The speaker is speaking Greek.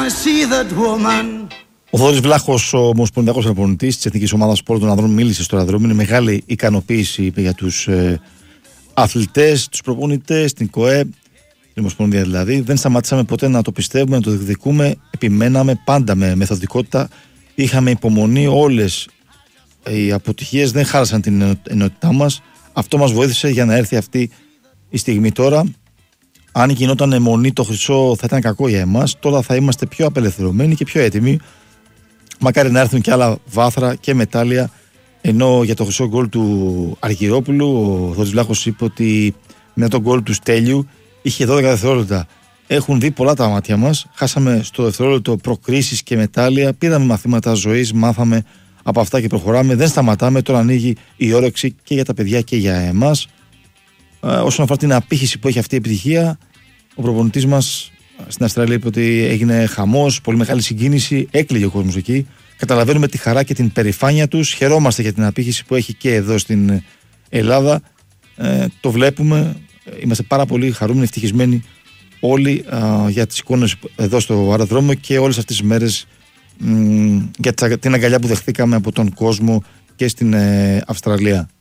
Ο Θοδωρής Βλάχος, ο ομοσπονδιακός προπονητής της Εθνικής Ομάδας Πόλων των Ανδρών, μίλησε στο αεροδρόμιο. Είναι μεγάλη ικανοποίηση, είπε, για τους αθλητές, τους προπονητές, την ΚΟΕ, την Ομοσπονδία δηλαδή. Δεν σταματήσαμε ποτέ να το πιστεύουμε, να το διεκδικούμε. Επιμέναμε πάντα με μεθοδικότητα. Είχαμε υπομονή. Όλες οι αποτυχίες δεν χάλασαν την ενότητά μας. Αυτό μας βοήθησε για να έρθει αυτή η στιγμή τώρα. Αν γινόταν αιμονή το χρυσό, θα ήταν κακό για εμάς. Τώρα θα είμαστε πιο απελευθερωμένοι και πιο έτοιμοι. Μακάρι να έρθουν και άλλα βάθρα και μετάλλια. Ενώ για το χρυσό γκολ του Αργυρόπουλου, ο Θοδωρής Βλάχος είπε ότι μετά τον γκολ του Στέλιου είχε 12 δευτερόλεπτα. Έχουν δει πολλά τα μάτια μας. Χάσαμε στο δευτερόλεπτο προκρίσεις και μετάλλια. Πήραμε μαθήματα ζωής, μάθαμε από αυτά και προχωράμε. Δεν σταματάμε. Τώρα ανοίγει η όρεξη και για τα παιδιά και για εμάς. Όσον αφορά την απήχηση που έχει αυτή η επιτυχία, ο προπονητής μας στην Αυστραλία είπε ότι έγινε χαμός, πολύ μεγάλη συγκίνηση, έκλαιγε ο κόσμος εκεί. Καταλαβαίνουμε τη χαρά και την περηφάνεια τους. Χαιρόμαστε για την απήχηση που έχει και εδώ στην Ελλάδα. Το βλέπουμε. Είμαστε πάρα πολύ χαρούμενοι, ευτυχισμένοι όλοι για τις εικόνες εδώ στο αεροδρόμιο και όλες αυτές τις μέρες για την αγκαλιά που δεχτήκαμε από τον κόσμο και στην Αυστραλία.